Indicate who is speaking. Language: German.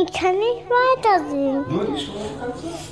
Speaker 1: Ich kann nicht weitersehen.
Speaker 2: Nur die Strophe kannst du?